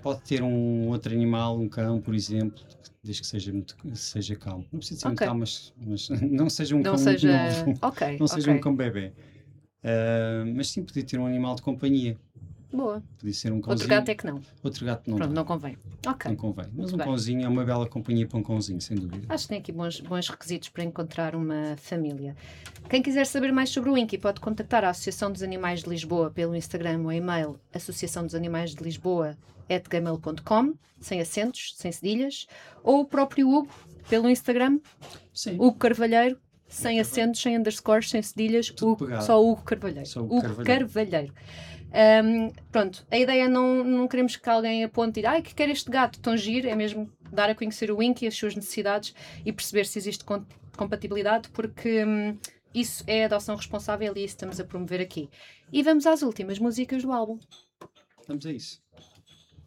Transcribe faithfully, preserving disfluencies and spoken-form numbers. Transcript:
pode ter um outro animal, um cão, por exemplo, desde que seja, muito, seja calmo. Não precisa ser muito Ok. calmo, mas, mas não seja um Não cão muito seja... novo. Ok, Não seja um ok. cão bebê. Ah, mas sim, podia ter um animal de companhia. Boa. Podia ser um Outro cãozinho. gato é que não. Outro gato não Pronto, dá. não convém. Ok. Não convém. Mas Muito um bem. cãozinho é uma bela companhia para um cãozinho, sem dúvida. Acho que tem aqui bons, bons requisitos para encontrar uma família. Quem quiser saber mais sobre o Inky pode contactar a Associação dos Animais de Lisboa pelo Instagram ou e-mail associação dos animais de lisboa arroba gmail ponto com, sem acentos, sem cedilhas, ou o próprio Hugo pelo Instagram, Sim. Hugo Carvalheiro, sem Carvalheiro. acentos, sem underscores, sem cedilhas, Tudo Hugo, pegado. só Hugo Carvalheiro. Só Hugo Hugo Carvalheiro. Carvalheiro. Um, pronto, a ideia é não, não queremos que alguém aponte e diga, ai, que quer este gato tão giro, é mesmo dar a conhecer o Inky, as suas necessidades e perceber se existe com- compatibilidade, porque hum, isso é adoção responsável e isso estamos a promover aqui. E vamos às últimas músicas do álbum. Vamos a isso.